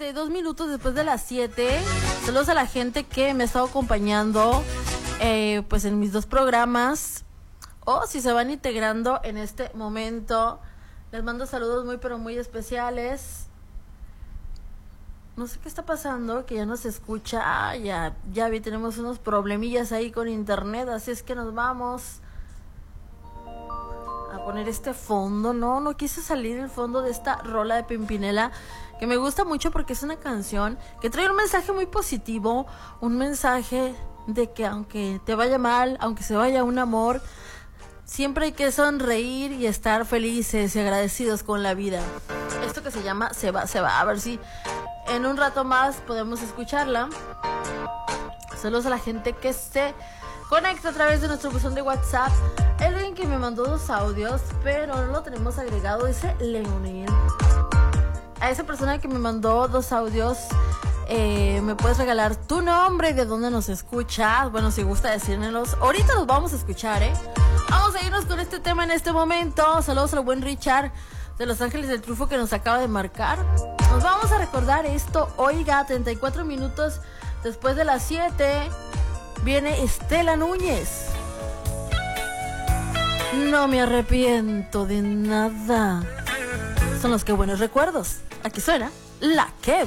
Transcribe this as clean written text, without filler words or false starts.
42 minutos después de las 7. Saludos a la gente que me ha estado acompañando pues en mis dos programas. O si se van integrando en este momento, les mando saludos muy pero muy especiales. No sé qué está pasando, que ya no se escucha. Ya vi, tenemos unos problemillas ahí con internet, así es que nos vamos a poner este fondo. No quise salir el fondo de esta rola de Pimpinela, que me gusta mucho porque es una canción que trae un mensaje muy positivo, un mensaje de que aunque te vaya mal, aunque se vaya un amor, siempre hay que sonreír y estar felices y agradecidos con la vida. Esto que se llama Se va, a ver si en un rato más podemos escucharla. Saludos a la gente que se conecta a través de nuestro buzón de WhatsApp. Alguien que me mandó 2 audios, pero no lo tenemos agregado, dice Leonel. A esa persona que me mandó 2 audios, me puedes regalar tu nombre y de dónde nos escuchas. Bueno, si gusta decírmelos, ahorita los vamos a escuchar, Vamos a irnos con este tema en este momento. Saludos al buen Richard de Los Ángeles del Triunfo que nos acaba de marcar. Nos vamos a recordar esto. Oiga, 34 minutos después de las 7 viene Estela Núñez. No me arrepiento de nada. Son los que buenos recuerdos. Aquí suena La Que